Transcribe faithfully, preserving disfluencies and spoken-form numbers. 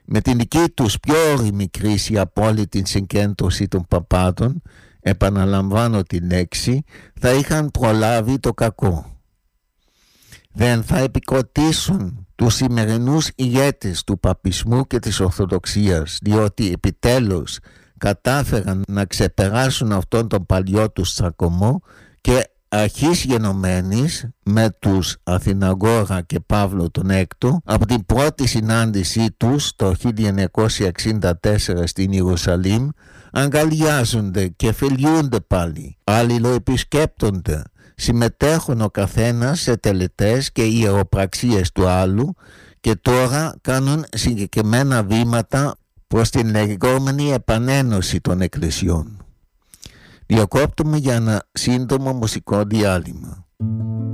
Με την δική τους πιο όριμη κρίση από όλη την συγκέντρωση των παπάδων, επαναλαμβάνω την λέξη, θα είχαν προλάβει το κακό. Δεν θα επικροτήσουν τους σημερινούς ηγέτες του παπισμού και της Ορθοδοξίας, διότι επιτέλους κατάφεραν να ξεπεράσουν αυτόν τον παλιό τους τσακωμό και αρχής γενομένης με τους Αθηναγόρα και Παύλο τον Έκτο από την πρώτη συνάντησή τους το χίλια εννιακόσια εξήντα τέσσερα στην Ιερουσαλήμ αγκαλιάζονται και φιλιούνται πάλι, αλληλοεπισκέπτονται, συμμετέχουν ο καθένας σε τελετές και ιεροπραξίες του άλλου και τώρα κάνουν συγκεκριμένα βήματα προς την λεγόμενη επανένωση των εκκλησιών. Διακόπτουμε για ένα σύντομο μουσικό διάλειμμα.